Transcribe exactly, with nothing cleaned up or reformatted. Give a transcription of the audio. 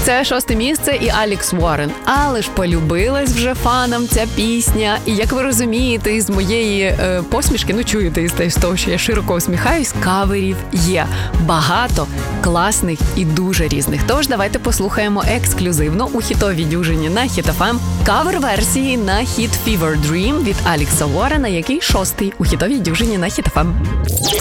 Це шосте місце і Алікс Уоррен. Але ж полюбилась вже фанам ця пісня. І як ви розумієте, із моєї е, посмішки, ну чуєте із те- з того, що я широко усміхаюсь, каверів є багато, класних і дуже різних. Тож давайте послухаємо ексклюзивно у хітовій дюжині на Hit еф ем кавер-версії на хіт Fever Dream від Алікса Уоррена, який шостий у хітовій дюжині на Hit еф ем.